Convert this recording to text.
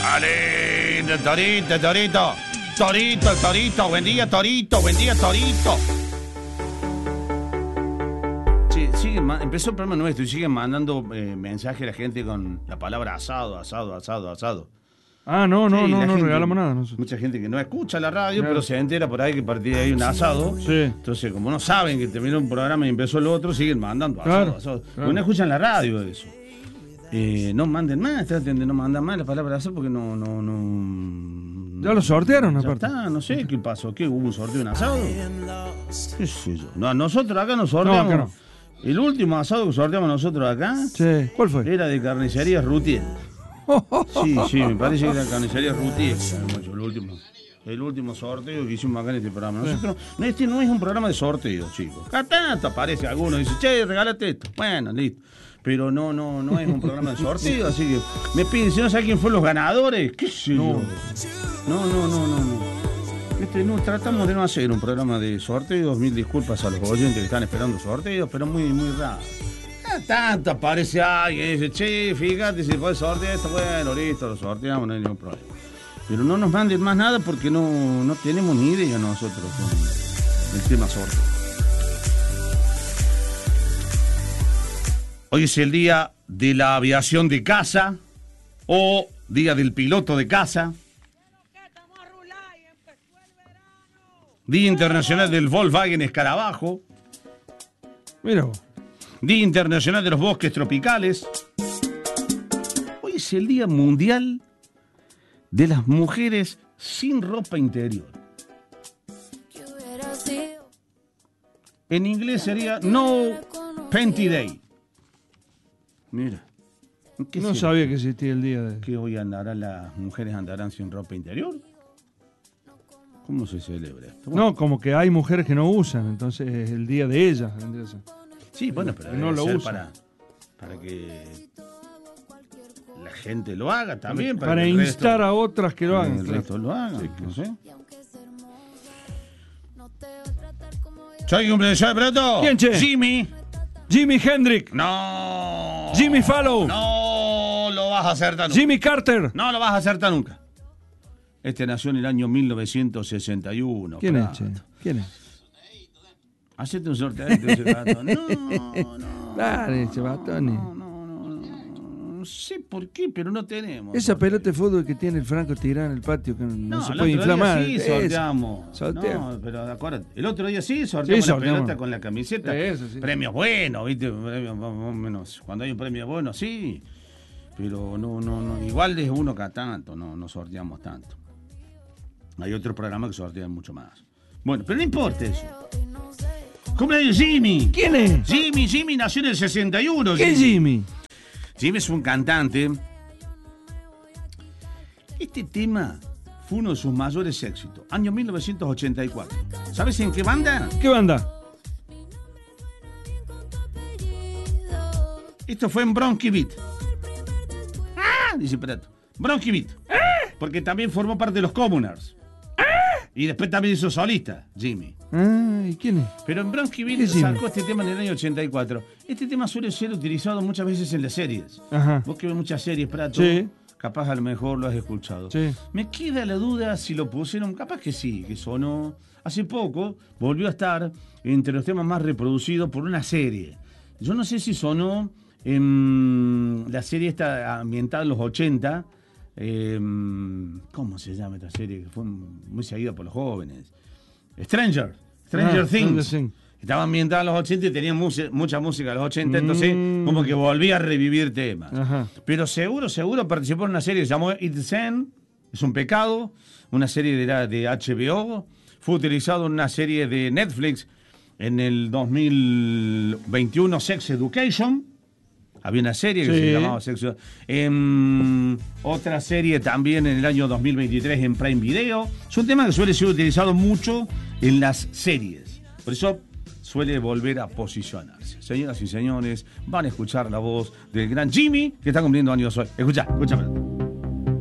¡Ale! Torito, Torito. Torito, Torito. Buen día, Torito. Buen día, Torito. Sí, empezó el programa nuestro y siguen mandando mensajes a la gente con la palabra asado, asado, asado, asado. Ah, no gente, regalamos nada nosotros. Mucha gente que no escucha la radio, pero se entera por ahí que partía ahí un asado. Sí. Entonces, como no saben que terminó un programa y empezó el otro, siguen mandando asado, asado. Claro. No escuchan la radio eso. No manden más, traten de no mandar más la palabra asado porque no. Ya lo sortearon, aparte. Está, no sé qué pasó, ¿qué hubo un sorteo de un asado? ¿Qué sé yo? No, nosotros acá nos sorteamos. No, acá no. El último asado que sorteamos nosotros acá. Sí, ¿cuál fue? Era de carnicería Rutier. Sí, me parece que era carnicería Rutier. El último sorteo que hicimos acá en este programa. Nosotros, este no es un programa de sorteo, chicos. Acá tanto aparece alguno y dice, che, regálate esto. Bueno, listo. Pero no es un programa de sorteo, así que me piden, si no saben quién fueron los ganadores, qué sé yo. No. Tratamos de no hacer un programa de sorteos. Mil disculpas a los oyentes que están esperando sorteos, pero muy, muy raro. Tanto aparece alguien y dice, che, fíjate, si puedes sortear esto, bueno, listo, lo sorteamos, no hay ningún problema. Pero no nos manden más nada porque no tenemos ni idea nosotros con el tema sorteo. Hoy es el día de la aviación de casa o día del piloto de casa. Día Internacional del Volkswagen Escarabajo. Mira. Día Internacional de los Bosques Tropicales. Hoy es el Día Mundial de las Mujeres sin ropa interior. En inglés sería No Panty Day. Mira. No sabía que existía el día de... ¿Que hoy las mujeres andarán sin ropa interior? ¿Cómo se celebra esto? Bueno. No, como que hay mujeres que no usan, entonces es el día de ellas. Sí, bueno, pero no lo usan. Para que la gente lo haga también. Para instar a otras que lo hagan. El resto lo hagan, sí, no sé. ¿Soy cumpleaños de pronto? ¿Quién, che? Jimi Hendrix. No. Jimmy Fallon. No lo vas a acertar nunca. Jimmy Carter. No lo vas a acertar nunca. Este nació en el año 1961. ¿Quién es, che? ¿Quién es? Hacete un sorteo de ese gato. No. Dale, Chevatoni. No sé por qué, pero no tenemos. Esa pelota de fútbol que tiene el Franco tirada en el patio que no se puede inflamar. Sí, sorteamos. No, pero acuérdate. El otro día sí sorteamos la pelota con la camiseta. Eso, sí. Premios buenos, ¿viste? Premios más o menos. Cuando hay un premio bueno, sí. Pero no. Igual es uno cada tanto, no sorteamos tanto. Hay otros programas que sortean mucho más. Bueno, pero no importa eso. ¡Cumpleaños Jimmy! ¿Quién es? Jimmy nació en el 61. ¿Qué es Jimmy? Jimmy es un cantante. Este tema fue uno de sus mayores éxitos. Año 1984. ¿Sabes en qué banda? ¿Qué banda? Esto fue en Bronchi Beat. Dice Prato. Bronchi Beat. Porque también formó parte de los Communards. Y después también hizo solista, Jimmy. ¿Y quién es? Pero en Bronchi Beat sacó este tema en el año 84. Este tema suele ser utilizado muchas veces en las series. Ajá. Vos que ves muchas series, Prato, sí. Capaz a lo mejor lo has escuchado. Sí. Me queda la duda si lo pusieron, capaz que sí, que sonó. Hace poco volvió a estar entre los temas más reproducidos por una serie. Yo no sé si sonó en la serie esta ambientada en los 80. ¿Cómo se llama esta serie? Que fue muy seguida por los jóvenes. Stranger Things. Estaba ambientada en los 80 y tenía mucha música en los 80, entonces como que volvía a revivir temas. Ajá. Pero seguro participó en una serie que se llamó It's Sin, es un pecado, una serie de HBO. Fue utilizado en una serie de Netflix en el 2021, Sex Education. Había una serie que se llamaba Sex Education. Otra serie también en el año 2023 en Prime Video. Es un tema que suele ser utilizado mucho en las series. Por eso suele volver a posicionarse. Señoras y señores, van a escuchar la voz del gran Jimmy, que está cumpliendo años hoy. Escuchá.